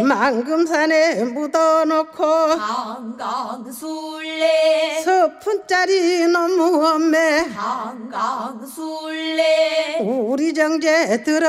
망금산에 묻어놓고 한강술래 서푼짜리 너무 엄매 한강술래 우리 정제 들어